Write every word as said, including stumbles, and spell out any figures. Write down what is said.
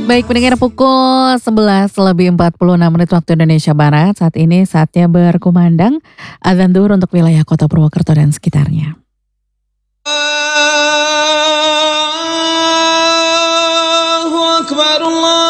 Baik pendengar, pukul sebelas lebih empat puluh enam menit waktu Indonesia Barat. Saat ini saatnya berkumandang azan zuhur untuk wilayah Kota Purwokerto dan sekitarnya. Allahu Akbar, Allah.